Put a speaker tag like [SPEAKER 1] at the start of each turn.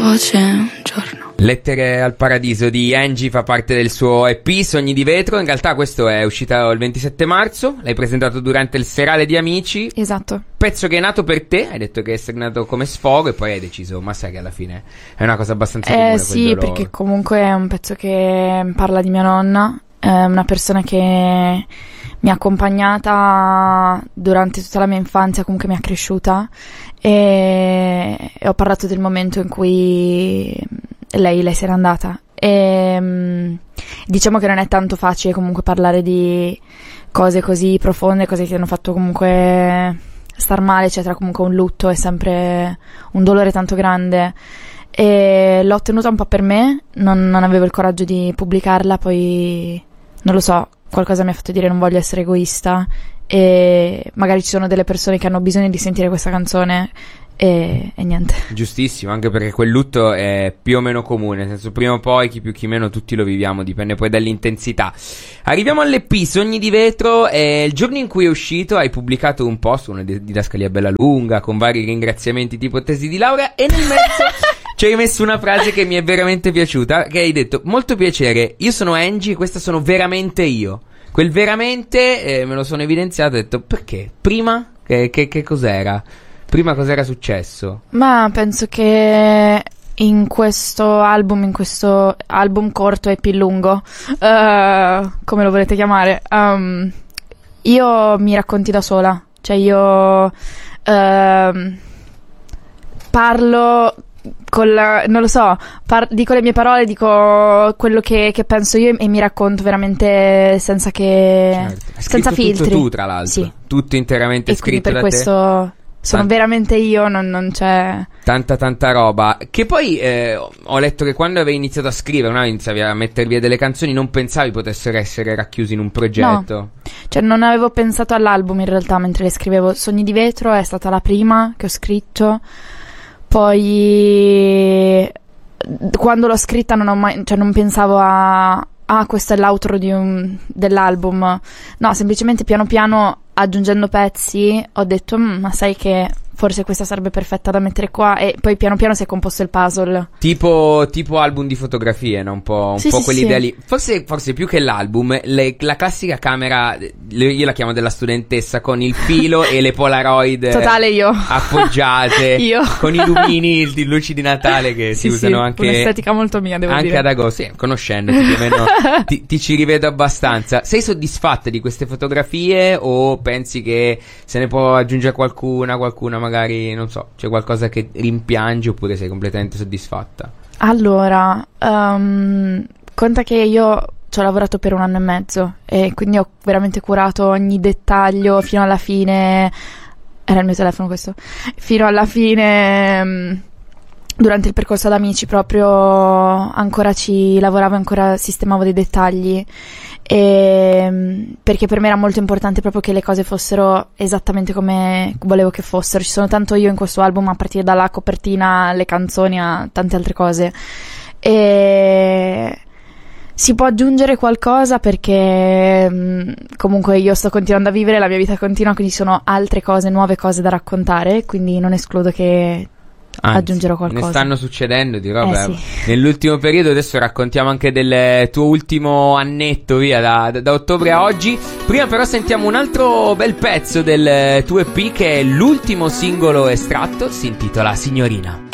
[SPEAKER 1] voce un giorno.
[SPEAKER 2] Lettere al paradiso di Angie fa parte del suo EP Sogni di vetro. In realtà questo è uscito il 27 marzo. L'hai presentato durante il serale di Amici.
[SPEAKER 3] Esatto.
[SPEAKER 2] Pezzo che è nato per te. Hai detto che è nato come sfogo e poi hai deciso, ma sai che alla fine è una cosa abbastanza comune
[SPEAKER 3] sì, perché comunque è un pezzo che parla di mia nonna. È una persona che mi ha accompagnata durante tutta la mia infanzia, comunque mi ha cresciuta, e ho parlato del momento in cui lei se n'è andata. E diciamo che non è tanto facile comunque parlare di cose così profonde, cose che ti hanno fatto comunque star male, eccetera. Comunque un lutto è sempre un dolore tanto grande, e l'ho tenuta un po' per me, non avevo il coraggio di pubblicarla. Poi non lo so, qualcosa mi ha fatto dire non voglio essere egoista, e magari ci sono delle persone che hanno bisogno di sentire questa canzone, e niente.
[SPEAKER 2] Giustissimo, anche perché quel lutto è più o meno comune, nel senso prima o poi, chi più chi meno, tutti lo viviamo, dipende poi dall'intensità. Arriviamo all'EP Sogni di vetro, e il giorno in cui è uscito hai pubblicato un post, una didascalia bella lunga con vari ringraziamenti tipo tesi di laurea, e nel mezzo ci hai messo una frase che mi è veramente piaciuta, che hai detto: molto piacere, io sono Angie e questa sono veramente io. Quel veramente me lo sono evidenziato, ho detto perché? Prima che cos'era? Prima cos'era successo? Ma
[SPEAKER 3] penso che in questo album corto e più lungo, come lo volete chiamare, io mi racconti da sola. Cioè io parlo non lo so, dico le mie parole, dico quello che penso io, e mi racconto veramente senza senza filtri.
[SPEAKER 2] Tutto tu, tra l'altro.
[SPEAKER 3] Sì.
[SPEAKER 2] Tutto interamente
[SPEAKER 3] e
[SPEAKER 2] scritto da
[SPEAKER 3] per questo sono veramente io, non c'è
[SPEAKER 2] tanta roba. Che poi ho letto che quando avevi iniziato a scrivere, no? Iniziavi a mettere via delle canzoni, non pensavi potessero essere racchiusi in un progetto.
[SPEAKER 3] No, cioè non avevo pensato all'album in realtà mentre le scrivevo. Sogni di vetro è stata la prima che ho scritto. Poi quando l'ho scritta non pensavo a questo è l'outro dell'album. No, semplicemente piano piano, aggiungendo pezzi, ho detto ma sai che forse questa sarebbe perfetta da mettere qua, e poi piano piano si è composto il puzzle.
[SPEAKER 2] Tipo album di fotografie, no? Un po' quell'idea lì. Forse più che l'album, la classica camera, io la chiamo della studentessa, con il filo e le Polaroid
[SPEAKER 3] totale io
[SPEAKER 2] appoggiate
[SPEAKER 3] io
[SPEAKER 2] con i lumini, i luci di Natale che si usano anche,
[SPEAKER 3] un'estetica molto mia, devo
[SPEAKER 2] anche
[SPEAKER 3] dire,
[SPEAKER 2] ad agosto. Sì, conoscendoti più o meno ti ci rivedo abbastanza. Sei soddisfatta di queste fotografie, o pensi che se ne può aggiungere qualcuna magari, non so, c'è qualcosa che rimpiangi, oppure sei completamente soddisfatta?
[SPEAKER 3] Allora, conta che io ci ho lavorato per 1 anno e mezzo, e quindi ho veramente curato ogni dettaglio fino alla fine. Era il mio telefono questo. Fino alla fine, durante il percorso ad Amici proprio ancora ci lavoravo, ancora sistemavo dei dettagli, perché per me era molto importante proprio che le cose fossero esattamente come volevo che fossero. Ci sono tanto io in questo album, a partire dalla copertina alle canzoni a tante altre cose, e si può aggiungere qualcosa perché comunque io sto continuando a vivere, la mia vita continua, quindi ci sono altre cose, nuove cose da raccontare, quindi non escludo che aggiungerò qualcosa.
[SPEAKER 2] Ne stanno succedendo di robe
[SPEAKER 3] sì.
[SPEAKER 2] Nell'ultimo periodo. Adesso raccontiamo anche del tuo ultimo annetto via da ottobre a oggi. Prima però sentiamo un altro bel pezzo del tuo EP, che è l'ultimo singolo estratto, si intitola Signorina.